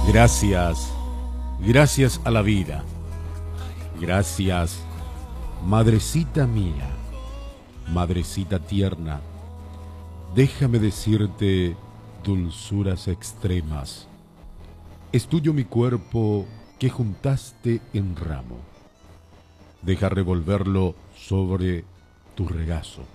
Gracias, gracias a la vida. Gracias, madrecita mía, madrecita tierna. Déjame decirte dulzuras extremas. Es tuyo mi cuerpo que juntaste en ramo. Deja revolverlo sobre tu regazo.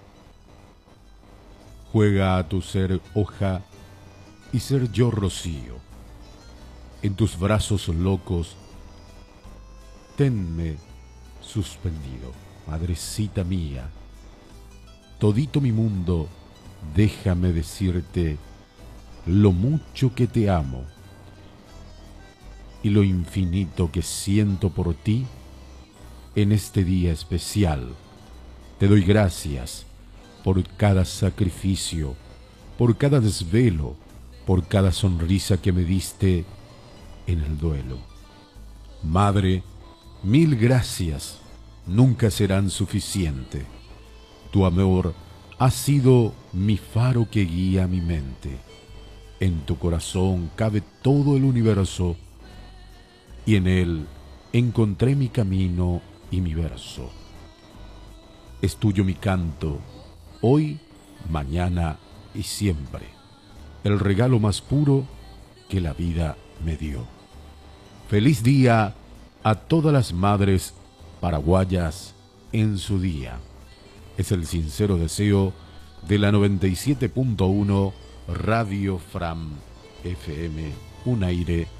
Juega a tu ser hoja y ser yo rocío. En tus brazos locos, tenme suspendido, madrecita mía. Todito mi mundo, déjame decirte lo mucho que te amo y lo infinito que siento por ti en este día especial. Te doy gracias por cada sacrificio, por cada desvelo, por cada sonrisa que me diste en el duelo. Madre, mil gracias, nunca serán suficiente. Tu amor ha sido mi faro que guía mi mente. En tu corazón cabe todo el universo y en él encontré mi camino y mi verso. Es tuyo mi canto, hoy, mañana y siempre, el regalo más puro que la vida me dio. Feliz día a todas las madres paraguayas en su día. Es el sincero deseo de la 97.1 Radio Fram FM, un aire